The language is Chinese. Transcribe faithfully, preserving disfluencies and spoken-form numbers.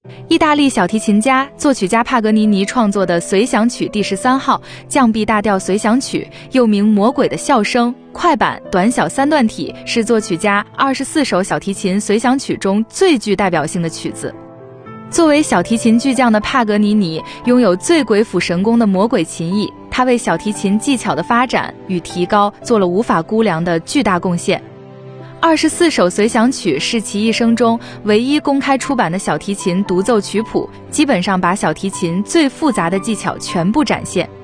意大利小提琴家、作曲家帕格尼尼创作的随想曲第十三号降 B 大调随想曲，又名《魔鬼的笑声》，快板、短小三段体，是作曲家二十四首小提琴随想曲中最具代表性的曲子。作为小提琴巨匠的帕格尼尼，拥有最鬼斧神工的魔鬼琴艺，他为小提琴技巧的发展与提高做了无法估量的巨大贡献。二十四首随想曲是其一生中唯一公开出版的小提琴独奏曲谱，基本上把小提琴最复杂的技巧全部展现。